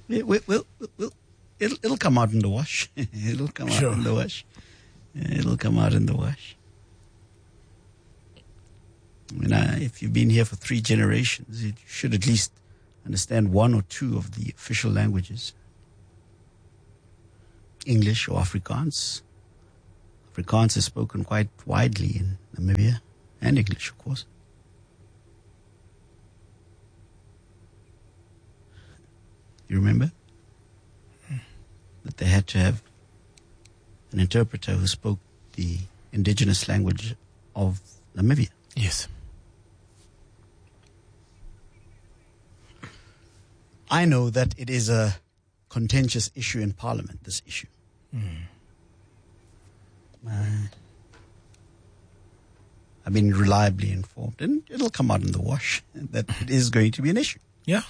It'll come out in the wash. It'll come out in the wash. It'll come out in the wash. I mean, if you've been here for 3 generations, you should at least understand 1 or 2 of the official languages. English or Afrikaans. Afrikaans is spoken quite widely in Namibia, and English, of course. You remember that they had to have an interpreter who spoke the indigenous language of Namibia? Yes. I know that it is a contentious issue in Parliament, this issue. I've been reliably informed, and it'll come out in the wash, that it is going to be an issue. Yeah.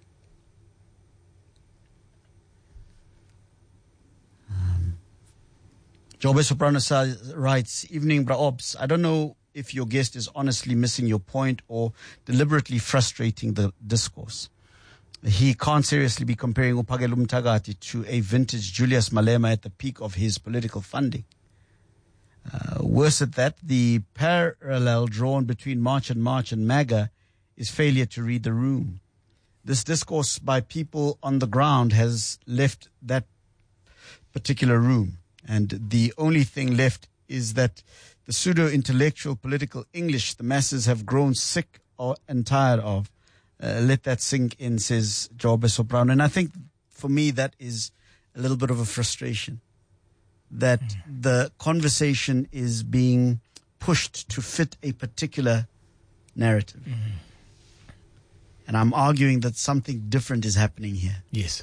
Jobe Soprano writes, "Evening, Bra Obs. I don't know if your guest is honestly missing your point or deliberately frustrating the discourse. He can't seriously be comparing Upagelu Mtagati to a vintage Julius Malema at the peak of his political funding. Worse at that, the parallel drawn between March and MAGA is failure to read the room. This discourse by people on the ground has left that particular room, and the only thing left is that the pseudo-intellectual political English the masses have grown sick and tired of. Let that sink in," says Jobe Soprano. And I think for me that is a little bit of a frustration, that the conversation is being pushed to fit a particular narrative. And I'm arguing that something different is happening here. Yes.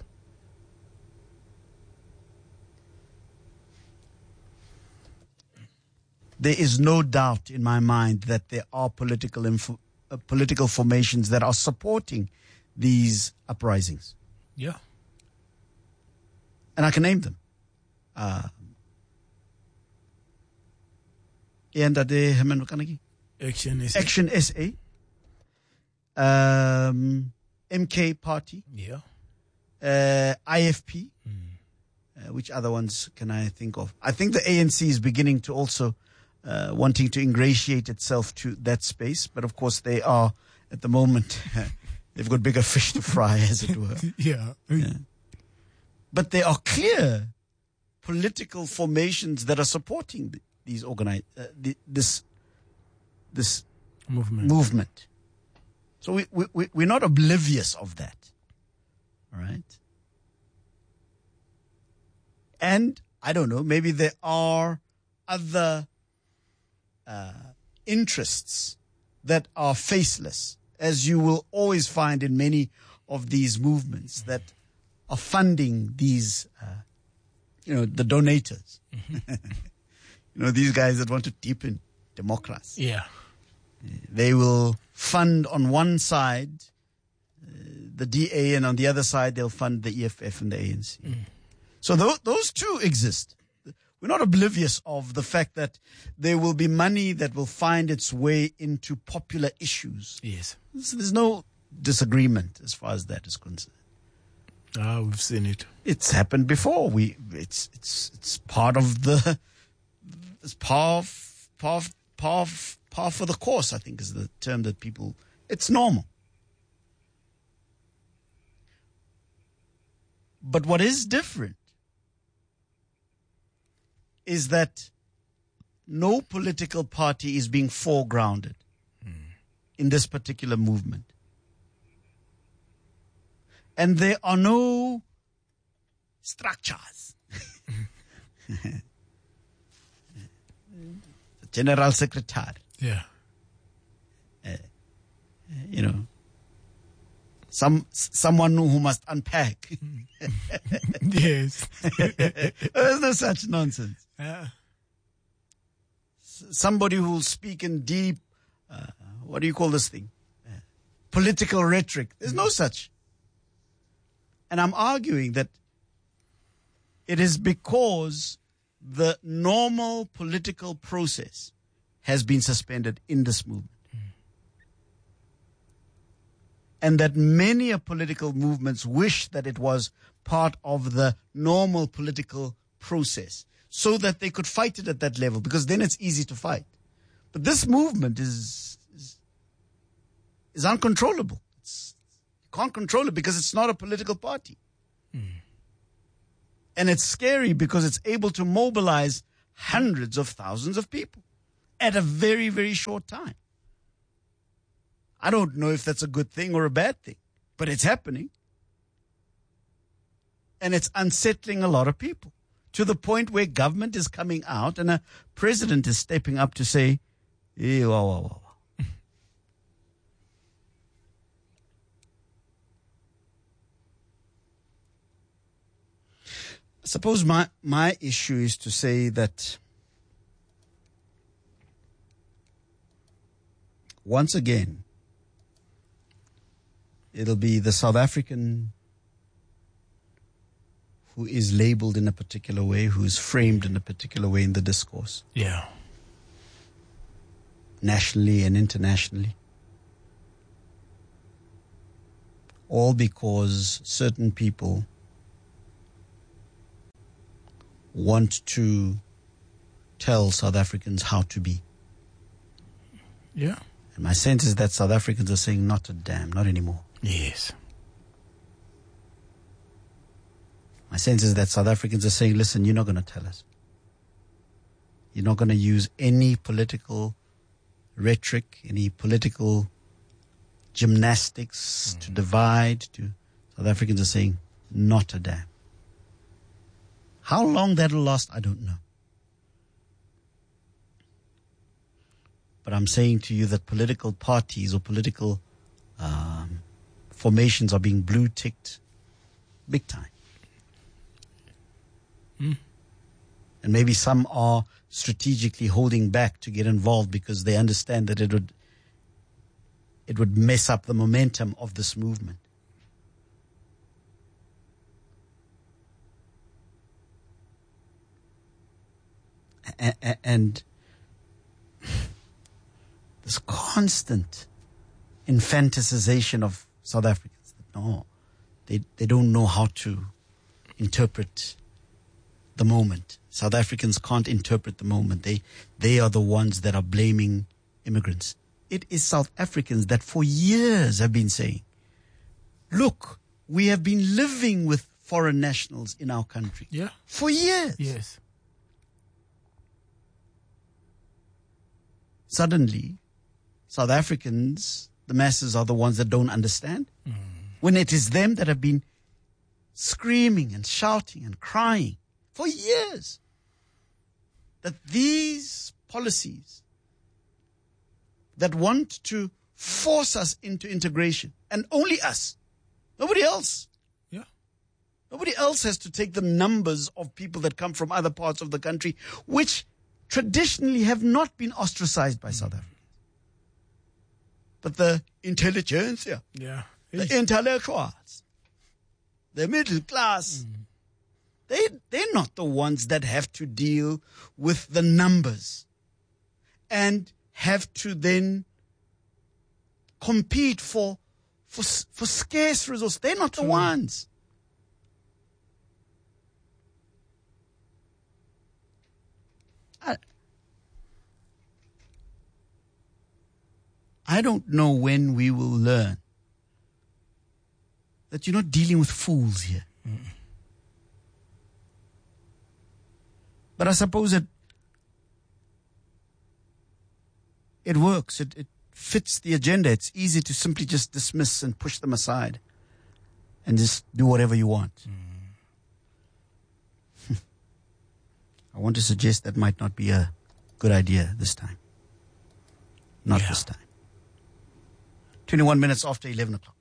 There is no doubt in my mind that there are political formations that are supporting these uprisings. Yeah. And I can name them. Action SA. Action SA. MK Party. Yeah. IFP. Which other ones can I think of? I think the ANC is beginning to also wanting to ingratiate itself to that space. But of course they are, at the moment, they've got bigger fish to fry, as it were. Yeah. But there are clear political formations that are supporting these this movement. So we're not oblivious of that. All right. And I don't know, maybe there are other interests that are faceless, as you will always find in many of these movements that are funding these, the donators. These guys that want to deepen democracy. Yeah. They will fund on one side the DA, and on the other side they'll fund the EFF and the ANC. So those two exist. We're not oblivious of the fact that there will be money that will find its way into popular issues. Yes. So there's no disagreement as far as that is concerned. We've seen it. It's happened before. It's part of the par for the course, I think, is the term that people. It's normal. But what is different is that no political party is being foregrounded in this particular movement. And there are no structures. The General Secretary. Yeah. Someone who must unpack. Yes. There's no such nonsense. Yeah. Somebody who will speak in deep, what do you call this thing? Political rhetoric. There's no such. And I'm arguing that it is because the normal political process has been suspended in this movement. and that many political movements wish that it was part of the normal political process so that they could fight it at that level, because then it's easy to fight. But this movement is uncontrollable. You can't control it because it's not a political party. And it's scary because it's able to mobilize hundreds of thousands of people at a very, very short time. I don't know if that's a good thing or a bad thing, but it's happening. And it's unsettling a lot of people, to the point where government is coming out and a president is stepping up to say, hey, wow. I suppose my issue is to say that once again, it'll be the South African who is labeled in a particular way, who is framed in a particular way in the discourse. Yeah. Nationally and internationally. All because certain people want to tell South Africans how to be. Yeah. And my sense is that South Africans are saying, not a damn, not anymore. Yes. My sense is that South Africans are saying, listen, you're not going to tell us. You're not going to use any political rhetoric, any political gymnastics to divide. South Africans are saying, not a damn. How long that'll last, I don't know. But I'm saying to you that political parties or political formations are being blue-ticked big time. And maybe some are strategically holding back to get involved because they understand that it would mess up the momentum of this movement. And this constant infanticization of South Africans. No, they don't know how to interpret the moment. South Africans can't interpret the moment. They are the ones that are blaming immigrants. It is South Africans that for years have been saying, look, we have been living with foreign nationals in our country. Yeah. For years. Yes. Suddenly, South Africans, the masses, are the ones that don't understand. When it is them that have been screaming and shouting and crying for years that these policies that want to force us into integration, and only us, nobody else. Yeah. Nobody else has to take the numbers of people that come from other parts of the country, which traditionally have not been ostracized by South Africa. But the intelligentsia, Yeah. the intellectuals, the middle class, they're not the ones that have to deal with the numbers and have to then compete for scarce resources. They're not the ones. I don't know when we will learn that you're not dealing with fools here. But I suppose it works. It fits the agenda. It's easy to simply just dismiss and push them aside and just do whatever you want. I want to suggest that might not be a good idea this time. Not this time. 21 minutes after 11 o'clock.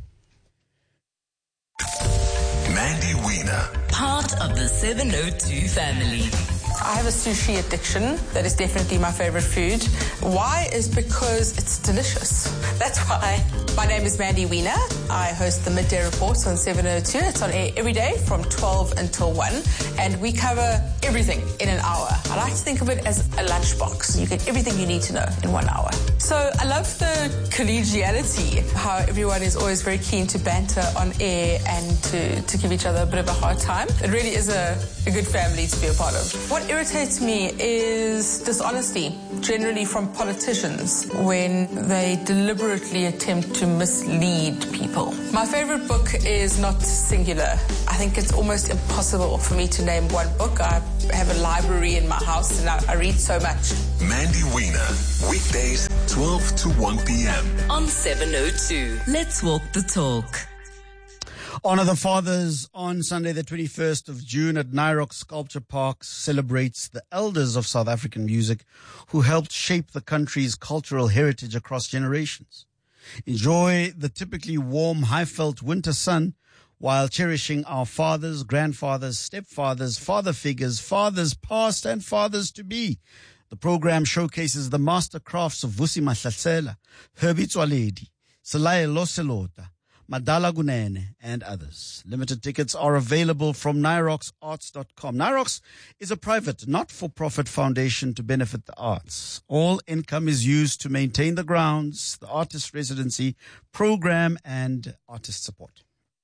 Mandy Wiener. Part of the 702 family. I have a sushi addiction. That is definitely my favorite food. Why is because it's delicious. That's why. My name is Mandy Wiener. I host the Midday Report on 702. It's on air every day from 12 until 1. And we cover everything in an hour. I like to think of it as a lunchbox. You get everything you need to know in 1 hour. So I love the collegiality, how everyone is always very keen to banter on air and to give each other a bit of a hard time. It really is a good family to be a part of. What irritates me is dishonesty, generally from politicians, when they deliberately attempt to mislead people. My favorite book is not singular. I think it's almost impossible for me to name one book. I have a library in my house and I read so much. Mandy Wiener, weekdays 12 to 1 p.m. On 702. Let's walk the talk. Honor the Fathers on Sunday, the 21st of June at Nyrock Sculpture Park celebrates the elders of South African music who helped shape the country's cultural heritage across generations. Enjoy the typically warm, high-felt winter sun while cherishing our fathers, grandfathers, stepfathers, father figures, fathers past and fathers to be. The program showcases the master crafts of Vusi Mahlasela, Herbie Tswaledi, Selae Loselota, Madala Gunene, and others. Limited tickets are available from nyroxarts.com. Nyrox is a private, not-for-profit foundation to benefit the arts. All income is used to maintain the grounds, the artist residency program, and artist support.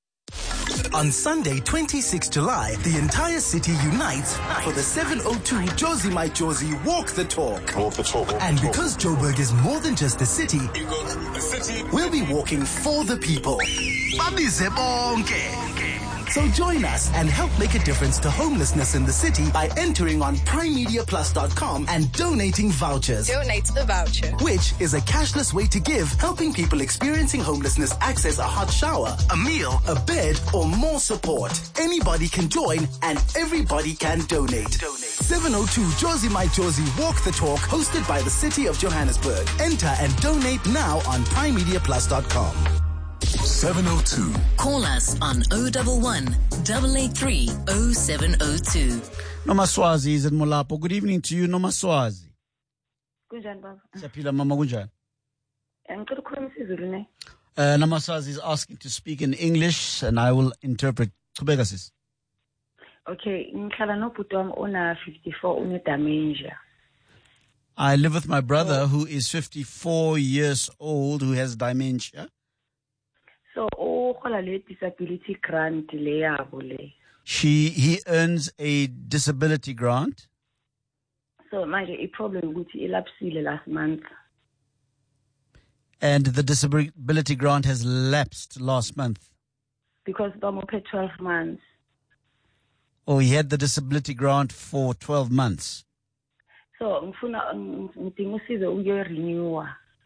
On Sunday, 26 July, the entire city unites for the 702 Josie My Josie Walk the Talk. Walk the talk. And because Joburg is more than just a city, we'll be walking for the people. Babize bonke. So join us and help make a difference to homelessness in the city by entering on primemediaplus.com and donating vouchers. Donate a voucher. Which is a cashless way to give, helping people experiencing homelessness access a hot shower, a meal, a bed, or more support. Anybody can join and everybody can donate. 702 Josie My Josie Walk the Talk, hosted by the City of Johannesburg. Enter and donate now on primemediaplus.com. 702. Call us on 011 883 0702. Nomaswazi is in Molapo. Good evening to you, Nomaswazi. Kunjani baba? Siyaphila mama kunjani? Ngicela ukukhuluma isiZulu ne. Nomaswazi is asking to speak in English and I will interpret. Chubeka sis. Okay, ngihlala nobhuti wami ona 54 une dementia. I live with my brother who is 54 years old who has dementia. So ukhola le disability grant le yabo le. He earns a disability grant. So manje iproblem ukuthi elapsile last month. And the disability grant has lapsed last month. Because bamuphe 12 months. Oh, he had the disability grant for 12 months. So ngidinga usizo ukuyo-renewer.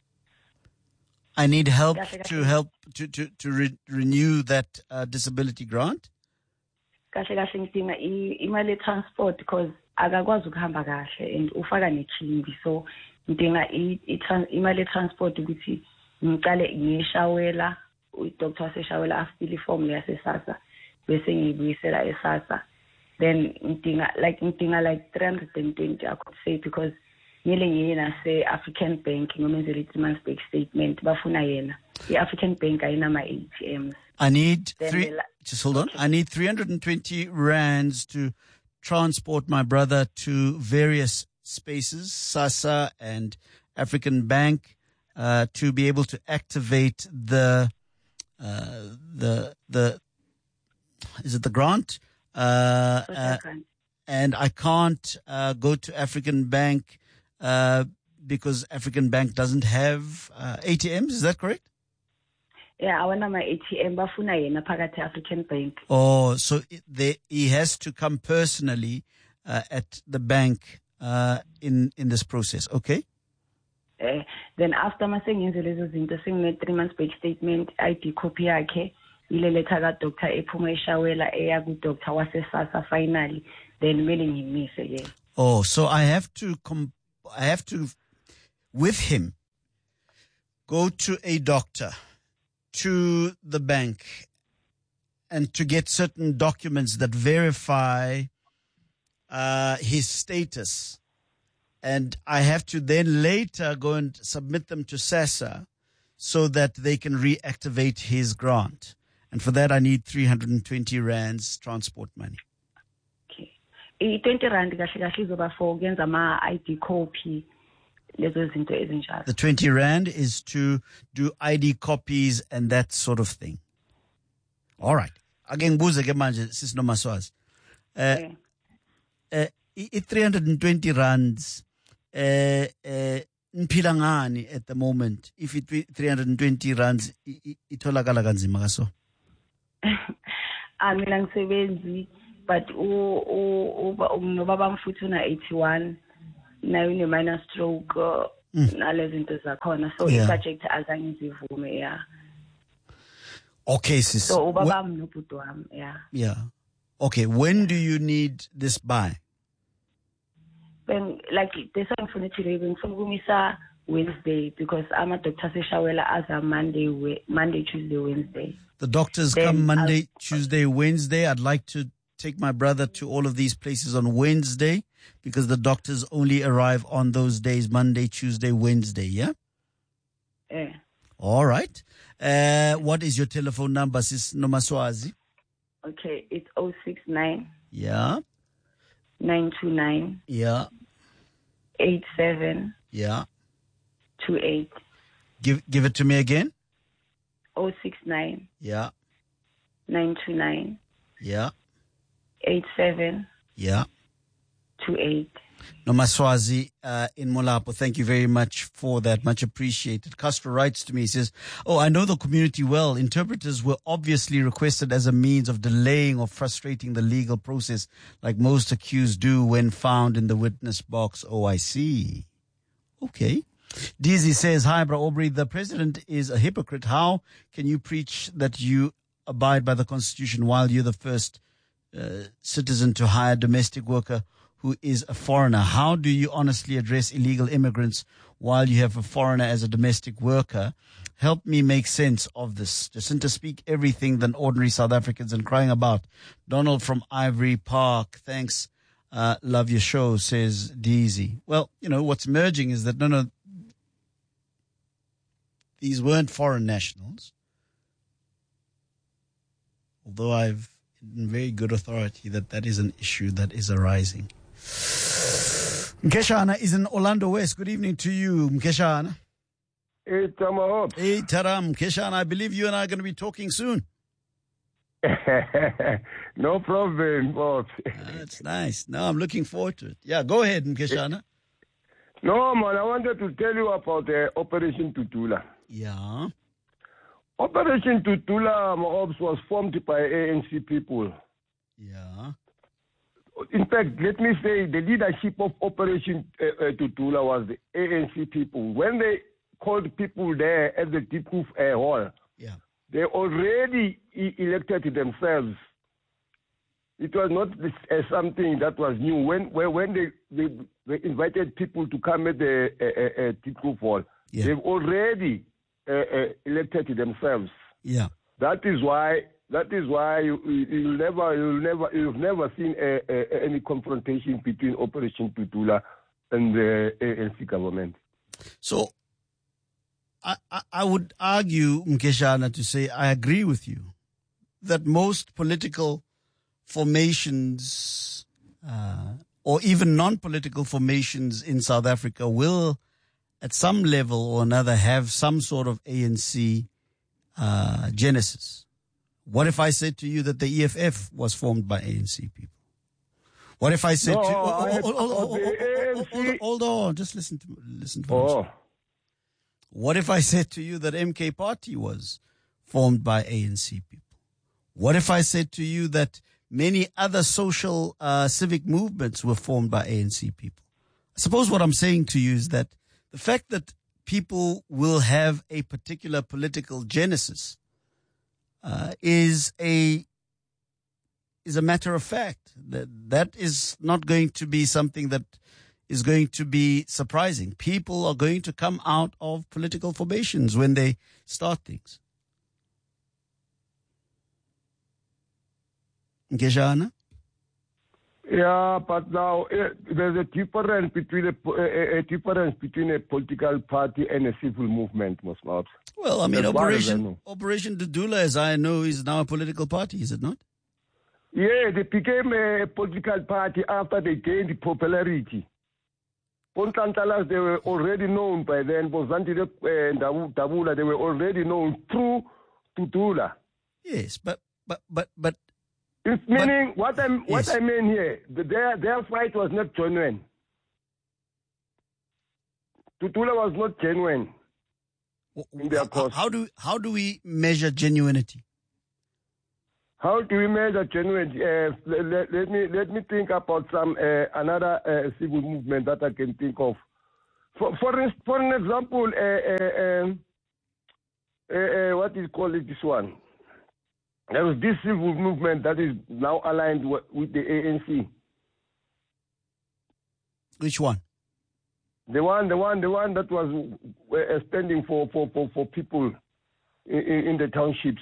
I need help to renew that disability grant. Kahle kahle ngidinga imali transport because akakwazi ukuhamba kahle and ufaka nekhimbi, so ngidinga imali transport ukuthi ngiqale ngiyeshawela udoctor waseshawela after iform yasesasa bese ngiyibuyisela esasa. Then ngidinga like 320 I could say, because ngile ngiyena se-African Bank ngomenzela i-3-month bank statement bafuna yena. I-African Bank ayinama ATMs. I need just hold on. I need 320 rands to transport my brother to various spaces, SASSA and African Bank, to be able to activate the is it the grant? And I can't go to African Bank because African Bank doesn't have ATMs. Is that correct? Yeah, I want my ATM bafuna yena phakathi African Bank. Oh, so he has to come personally at the bank in this process. Okay. Then after masengenze lezo zinto sengine 3-month bank statement, ID copy yakhe, ile letter ka doctor ephuma eshawela eya ku doctor wasesasa finally, then kumele ngimise ke. Oh, so I have to with him go to a doctor, to the bank, and to get certain documents that verify his status. And I have to then later go and submit them to SASSA so that they can reactivate his grant. And for that, I need 320 rands transport money. Okay. 20 rand kahle kahle izoba for ukwenza ama ID copy lezo zinto ezinjalo. The 20 rand is to do ID copies and that sort of thing. All right. Ake ngibuze ke manje Sis Nomaswazi. Okay. 320 rands ngiphila ngani at the moment if 320 rands itholakala kanzima kaso? Mina ngisebenzi but ubaba mfuthu una 81 nayo une minor stroke nalezi zinto zakhona so i-budget azange ngizivume yeah. Okay sis. So ubaba nobhuti wami yeah. Okay, when do you need this by? When like this one for today when kumisa Wednesday because I'm a doctor seshawela as a Monday, Tuesday, Wednesday. The doctors Then come Monday, Tuesday, Wednesday. I'd like to take my brother to all of these places on Wednesday because the doctors only arrive on those days, Monday, Tuesday, Wednesday, yeah? Yeah. All right. What is your telephone number, Sis Nomaswazi? Okay, it's 069 Yeah. 929 Yeah. 8728. Yeah. Give it to me again. 069 Yeah. 929 Yeah. 8728. Yeah. Nomaswazi in Molapo, thank you very much for that. Much appreciated. Castro writes to me, he says, I know the community well. Interpreters were obviously requested as a means of delaying or frustrating the legal process like most accused do when found in the witness box. Oh, I see. Okay. Dizzy says, hi, Bra Aubrey. The president is a hypocrite. How can you preach that you abide by the Constitution while you're the first citizen to hire a domestic worker who is a foreigner? How do you honestly address illegal immigrants while you have a foreigner as a domestic worker? Help me make sense of this. Jacinta speak everything than ordinary South Africans and crying about. Donald from Ivory Park. Thanks. Love your show, says Deezy. Well, what's emerging is that no, these weren't foreign nationals. Although I've in very good authority that is an issue that is arising. Mkeshana is in Orlando West. Good evening to you, Mkeshana. Hey, Tamahop. Hey, Taram. Mkeshana, I believe you and I are going to be talking soon. No problem, boss. That's nice. No, I'm looking forward to it. Yeah, go ahead, Mkeshana. No, man, I wanted to tell you about Operation Tutula. Yeah. Operation Tutula, Mahobs, was formed by ANC people. Yeah. In fact, let me say the leadership of Operation Tutula was the ANC people. When they called people there at the Diepkloof Hall, they already elected themselves. It was not something that was new. When they invited people to come at the Diepkloof Hall, they've already elected themselves. Yeah. That is why you've never seen any confrontation between Operation Tutula and the ANC government. So I would argue, Mkeshana, to say I agree with you that most political formations or even non-political formations in South Africa will at some level or another have some sort of ANC genesis. What if I said to you that the EFF was formed by ANC people? What if I said hold on, just listen to me. What if I said to you that MK Party was formed by ANC people? What if I said to you that many other social civic movements were formed by ANC people? I suppose what I'm saying to you is that the fact that people will have a particular political genesis is a matter of fact. That is not going to be something that is going to be surprising. People are going to come out of political formations when they start things. Nkeshana? Yeah, but now there's a difference between a political party and a civil movement, most perhaps. Well, I mean, Operation Dudula, as I know, is now a political party, is it not? Yeah, they became a political party after they gained popularity. Pontantalas, they were already known by then. Bozantile and Dabula, they were already known through Dudula. Yes, but it's meaning what I mean here, their fight was not genuine. Dudula was not genuine in their cause. How do we measure genuinity? How do we measure genuinity? Let me think about some another civil movement that I can think of. For an example, what is called this one? There was this civil movement that is now aligned with the ANC. Which one? The one that was standing for people in the townships,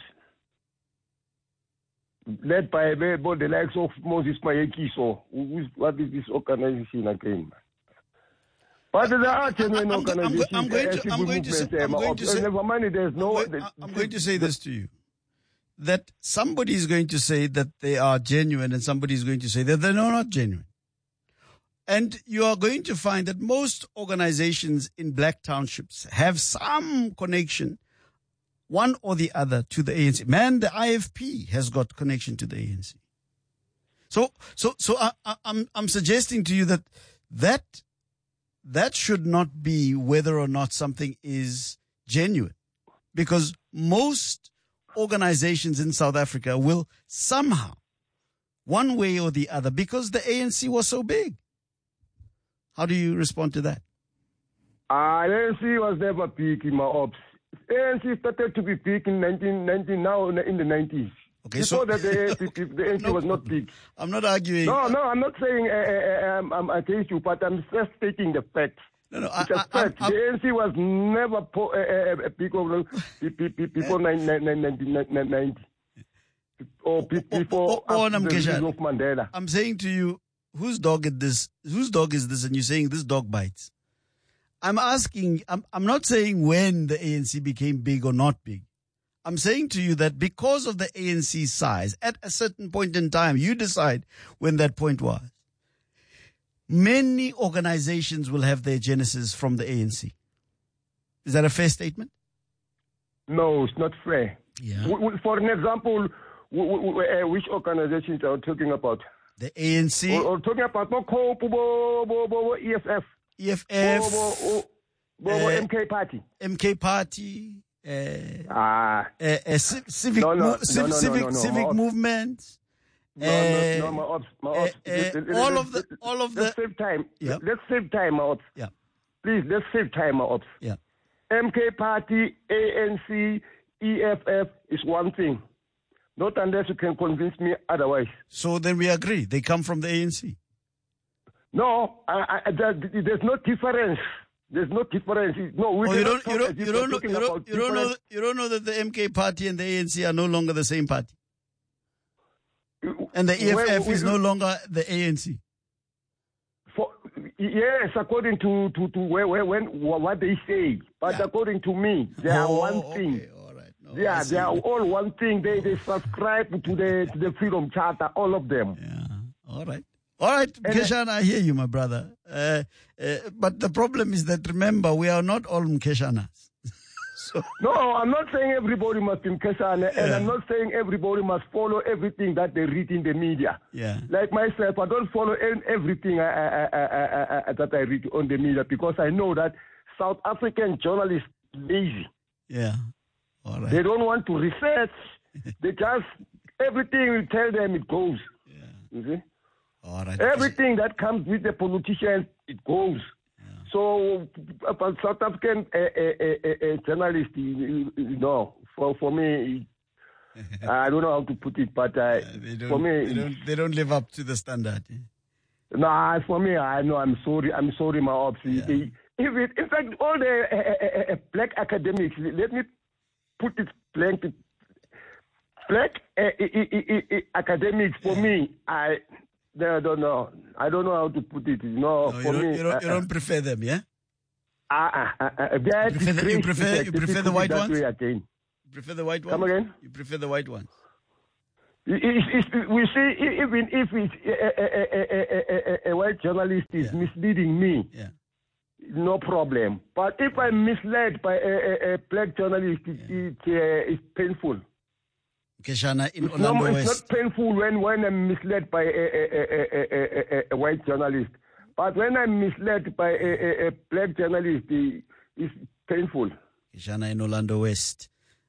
led by the likes of Moses Mayekiso. What is this organization again? But there are genuine organizations. I'm going to say this to you. That somebody is going to say that they are genuine and somebody is going to say that they're not genuine. And you are going to find that most organizations in black townships have some connection, one or the other, to the ANC. Man, the IFP has got connection to the ANC. So I'm suggesting to you that should not be whether or not something is genuine, because most organizations in South Africa will somehow, one way or the other, because the ANC was so big. How do you respond to that? The ANC was never big in my ops. ANC started to be big in 1990, now in the 90s. Okay, before that, the ANC was not big. I'm not arguing. No, I'm not saying I'm against you, but I'm just stating the facts. No, it's a fact. The ANC was never big before 1990 or before the of Mandela. I'm saying to you, whose dog is this? And you're saying this dog bites. I'm asking. I'm not saying when the ANC became big or not big. I'm saying to you that because of the ANC size, at a certain point in time, you decide when that point was. Many organizations will have their genesis from the ANC. Is that a fair statement? No, it's not fair. Yeah. For an example, which organizations are you talking about? The ANC. Or talking about EFF. EFF. MK Party. MK Party. Civic movement. All of the. Let's save time. Yeah. Let's save time, my ops. Yeah. Please, let's save time, my ops. Yeah. MK Party, ANC, EFF is one thing. Not unless you can convince me otherwise. So then we agree. They come from the ANC. No, there's no difference. There's no difference. No, you don't know that the MK Party and the ANC are no longer the same party. And the EFF is no longer the ANC. Yes, according to what they say. But according to me, they are one thing. Okay, all right. No, they are all one thing. They subscribe to the Freedom Charter, all of them. Yeah. All right. All right, Mkeshana, I hear you, my brother. But the problem is that, remember, we are not all Mkeshanas. No, I'm not saying everybody must be Mkeshana, and I'm not saying everybody must follow everything that they read in the media. Yeah. Like myself, I don't follow everything that I read on the media because I know that South African journalists are lazy. Yeah. All right. They don't want to research. They just, everything we tell them, it goes. Yeah. You see? All right. Everything that comes with the politicians, it goes. Yeah. So, about South African journalists, for me, I don't know how to put it, but for me, they don't live up to the standard. No, for me, I know. I'm sorry, my ops. Yeah. In fact, all the black academics. Let me put it blank. Black academics, for me, I don't know. I don't know how to put it. No, for me, you don't prefer them, yeah? You prefer the white ones? You prefer the white ones? Come again? You prefer the white ones? We see, even if it's a white journalist is misleading me, no problem. But if I'm misled by a black journalist, it's painful. Keshana, in Orlando West. It's not painful when I'm misled by a white journalist. But when I'm misled by a black journalist, it's painful. Keshana, in Orlando West.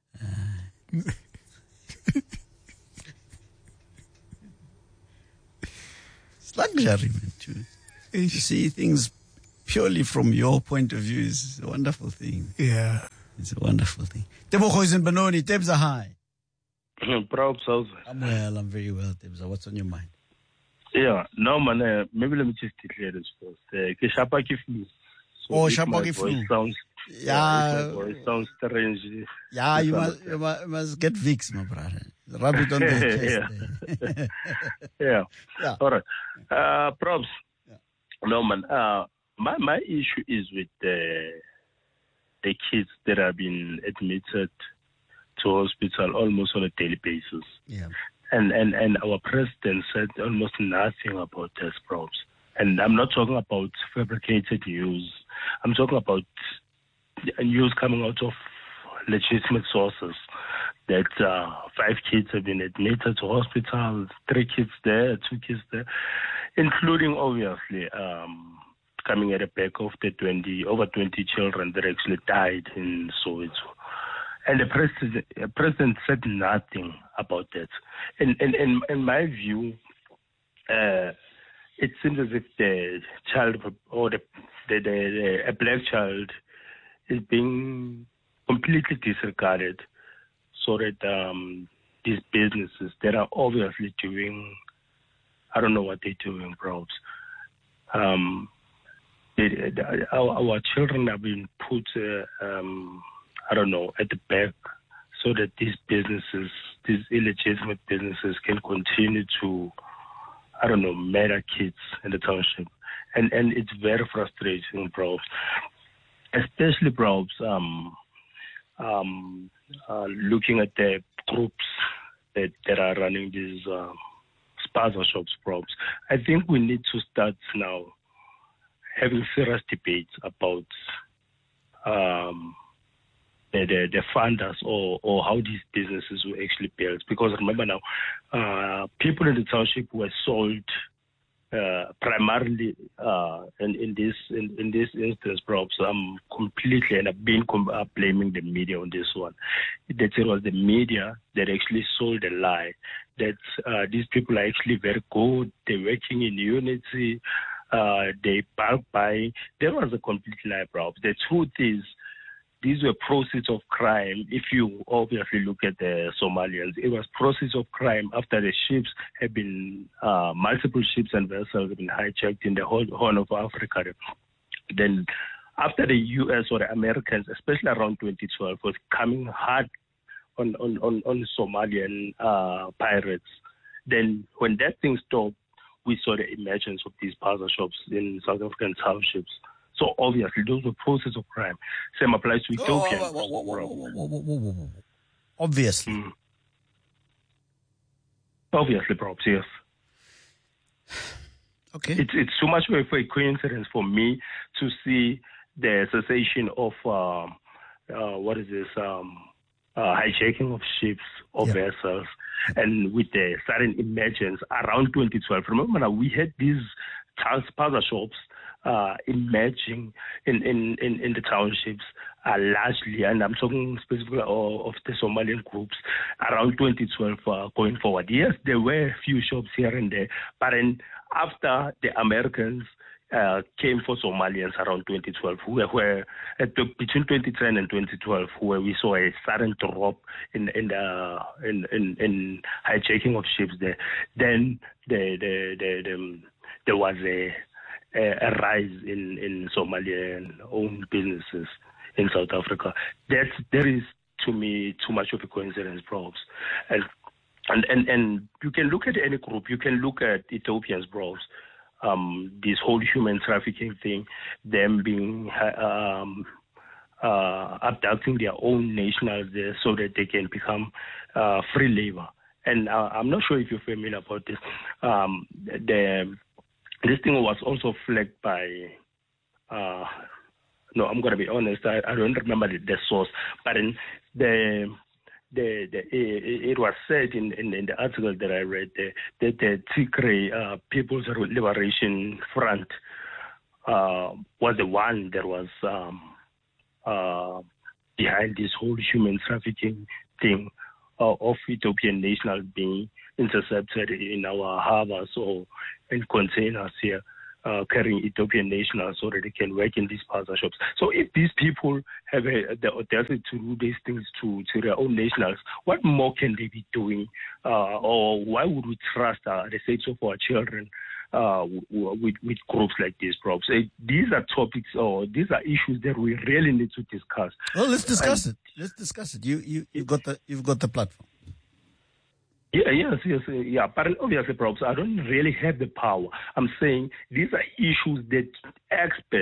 It's luxury, man, to see things purely from your point of view is a wonderful thing. Yeah. It's a wonderful thing. Tebogo is in Benoni. Tebza, hi. Proud South. I'm well. I'm very well, Tebza. What's on your mind? Yeah. No, man. Maybe let me just declare this first. Shapaki flu. Shapaki flu. Sounds. Yeah. It sounds strange. Yeah, you must get Vicks, my brother. Rub it on the chest. Yeah. All right. Props. Yeah. No, man. My issue is with the kids that have been admitted to hospital almost on a daily basis. Yeah. And our president said almost nothing about this, props. And I'm not talking about fabricated news. I'm talking about news coming out of legitimate sources that 5 kids have been admitted to hospital, 3 kids there, 2 kids there, including obviously coming at the back of the over 20 children that actually died in Soweto. And the president said nothing about that. In my view, it seems as if the child or a black child is being completely disregarded, so that these businesses that are obviously doing, I don't know what they're doing, perhaps. Our children have been put, I don't know, at the back, so that these businesses, these illegitimate businesses, can continue to, I don't know, murder kids in the township. And it's very frustrating, perhaps. Especially, perhaps, looking at the groups that are running these spaza shops, perhaps. I think we need to start now having serious debates about the funders or how these businesses were actually built. Because remember now, people in the township were sold primarily in this instance, perhaps completely, and I've been blaming the media on this one. That it was the media that actually sold the lie that these people are actually very good. They're working in unity. They bulk buy. There was a complete lie, perhaps. The truth is, these were proceeds of crime. If you obviously look at the Somalians, it was proceeds of crime after the ships have been, multiple ships and vessels have been hijacked in the whole Horn of Africa. Then after the U.S. or the Americans, especially around 2012, was coming hard on Somalian pirates, then when that thing stopped, we saw the emergence of these spaza shops in South African townships. So obviously, those were processes of crime. Same applies to Ethiopia. Obviously. Obviously, perhaps, yes. Okay. It's too much of a coincidence for me to see the cessation of, hijacking of ships or vessels, and with the sudden emergence around 2012. Remember now, we had these spaza shops emerging in the townships largely, and I'm talking specifically of the Somalian groups around 2012 going forward. Yes, there were a few shops here and there, but then after the Americans came for Somalians around 2012, where between 2010 and 2012, where we saw a sudden drop in hijacking of ships there. Then there was a rise in Somalian-owned businesses in South Africa. There is, to me, too much of a coincidence, perhaps. And And you can look at any group. You can look at Ethiopians, bros. This whole human trafficking thing, them being abducting their own nationals there so that they can become free labor. And I'm not sure if you're familiar about this. This thing was also flagged by. No, I'm going to be honest. I don't remember the source, but in it was said in the article that I read that the Tigray People's Liberation Front was the one that was behind this whole human trafficking thing of Ethiopian nationals being intercepted in our harbors or in containers here. Carrying Ethiopian nationals so that they can work in these parcel shops. So if these people have the audacity to do these things to their own nationals, what more can they be doing? Or why would we trust the safety of our children with groups like this, bro? So these are topics or these are issues that we really need to discuss. Well, let's discuss it. Let's discuss it. You've got the platform. Yes. But obviously, perhaps I don't really have the power. I'm saying these are issues that experts